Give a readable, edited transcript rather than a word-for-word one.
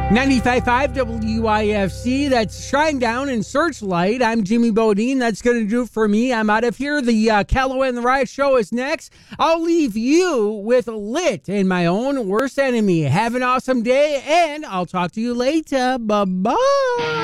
95.5 WIFC, that's Shinedown and Searchlight. I'm Jimmy Bodine. That's going to do it for me. I'm out of here. The Calloway and the Riot Show is next. I'll leave you with Lit and My Own Worst Enemy. Have an awesome day, and I'll talk to you later. Bye-bye.